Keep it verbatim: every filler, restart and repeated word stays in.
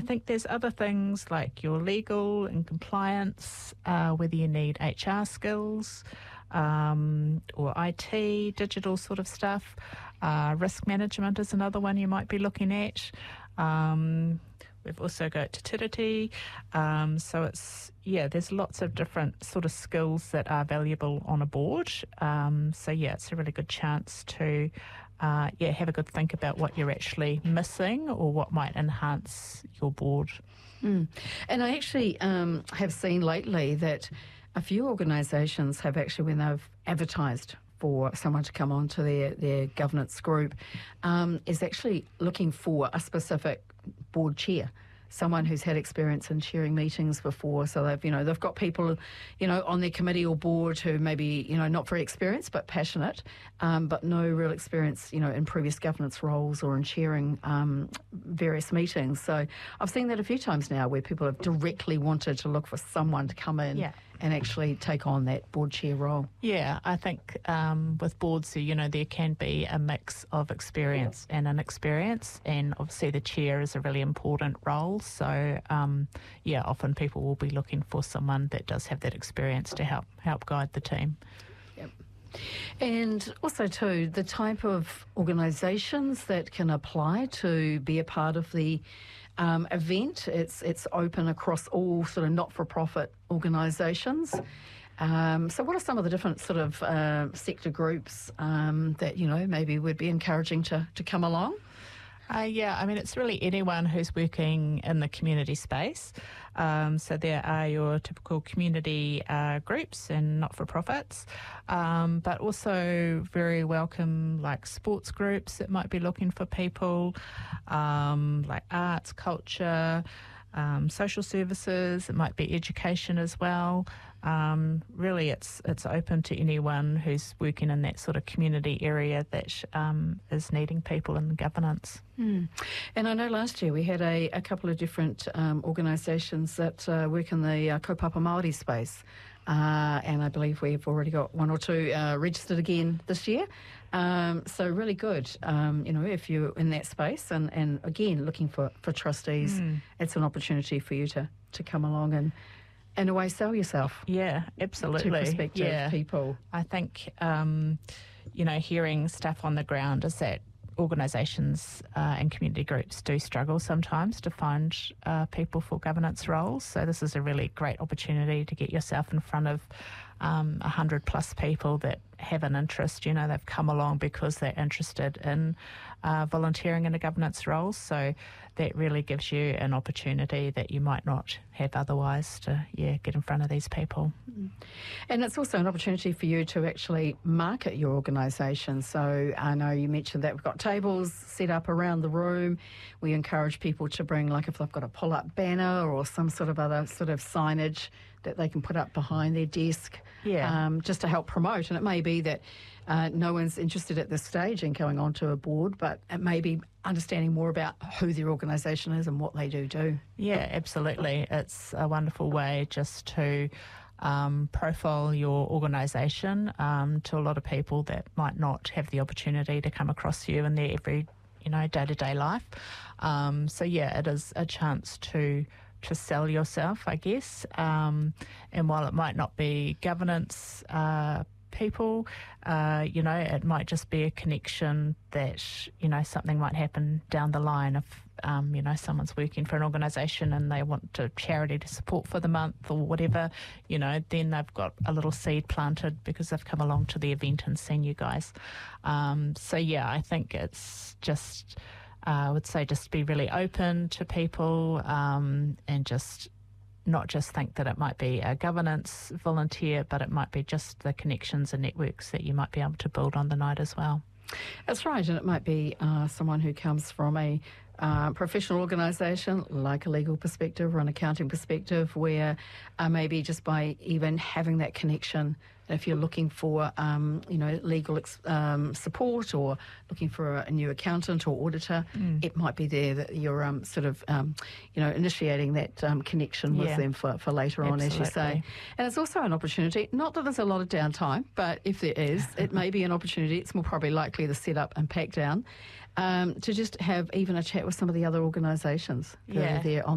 think there's other things like your legal and compliance, uh, whether you need H R skills um, or I T, digital sort of stuff. Uh, risk management is another one you might be looking at. Um, we've also got Te Tiriti. Um, so it's, yeah, there's lots of different sort of skills that are valuable on a board. Um, so, yeah, it's a really good chance to Uh, yeah, have a good think about what you're actually missing or what might enhance your board. Mm. And I actually um, have seen lately that a few organisations have actually, when they've advertised for someone to come onto their, their governance group, um, is actually looking for a specific board chair. Someone who's had experience in chairing meetings before, so they've, you know, they've got people, you know, on their committee or board who maybe, you know, not very experienced but passionate, um, but no real experience, you know, in previous governance roles or in chairing um, various meetings. So I've seen that a few times now where people have directly wanted to look for someone to come in Yeah. and actually take on that board chair role. Yeah, I think um, with boards, you know, there can be a mix of experience and inexperience, and obviously the chair is a really important role. So, um, yeah, often people will be looking for someone that does have that experience to help help guide the team. Yep. And also, too, the type of organisations that can apply to be a part of the um, event. It's it's open across all sort of not-for-profit organisations. Um, so what are some of the different sort of uh, sector groups um, that, you know, maybe would be encouraging to, to come along? Uh, yeah, I mean, it's really anyone who's working in the community space. Um, so there are your typical community uh, groups and not-for-profits, um, but also very welcome like sports groups that might be looking for people, um, like arts, culture, um, social services. It might be education as well. Um, really, it's it's open to anyone who's working in that sort of community area that um, is needing people in governance. Mm. And I know last year we had a, a couple of different um, organisations that uh, work in the uh, kaupapa Māori space, uh, and I believe we've already got one or two uh, registered again this year. Um, so really good, um, you know, if you're in that space and, and again looking for, for trustees, mm. it's an opportunity for you to, to come along and in a way sell yourself. Yeah, absolutely. To prospective yeah. people. I think, um, you know, hearing stuff on the ground is that organisations uh, and community groups do struggle sometimes to find uh, people for governance roles. So this is a really great opportunity to get yourself in front of um, one hundred plus people that have an interest. You know, they've come along because they're interested in uh, volunteering in a governance role. So that really gives you an opportunity that you might not have otherwise to, yeah, get in front of these people. Mm. And it's also an opportunity for you to actually market your organisation. So I know you mentioned that we've got tables set up around the room. We encourage people to bring, like if they've got a pull-up banner or some sort of other sort of signage that they can put up behind their desk, yeah. um, just to help promote. And it may be that uh, no one's interested at this stage in going onto a board, but it may be understanding more about who their organisation is and what they do do. Yeah, absolutely. It's a wonderful way just to um, profile your organisation um, to a lot of people that might not have the opportunity to come across you in their every, you know, day-to-day life. Um, so, yeah, it is a chance to to sell yourself, I guess. Um, and while it might not be governance uh, people, uh, you know, it might just be a connection that, you know, something might happen down the line if, um, you know, someone's working for an organisation and they want a charity to support for the month or whatever, you know, then they've got a little seed planted because they've come along to the event and seen you guys. Um, so, yeah, I think it's just... Uh, I would say just be really open to people um, and just not just think that it might be a governance volunteer, but it might be just the connections and networks that you might be able to build on the night as well. That's right, and it might be uh, someone who comes from a uh, professional organisation, like a legal perspective or an accounting perspective, where uh, maybe just by even having that connection, if you're looking for, um, you know, legal ex- um, support or looking for a, a new accountant or auditor, mm. it might be there that you're um, sort of, um, you know, initiating that um, connection with yeah. them for, for later Absolutely. on, as you say. And it's also an opportunity, not that there's a lot of downtime, but if there is, it may be an opportunity, it's more probably likely to set up and pack down, um, to just have even a chat with some of the other organisations that yeah. are there on